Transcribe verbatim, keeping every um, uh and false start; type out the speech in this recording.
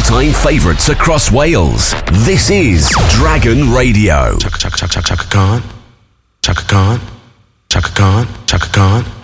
all-time favourites across Wales. This is Dragon Radio. Chaka Chaka Chaka Chaka Khan, Chaka Khan, Chaka Khan, Chaka Khan.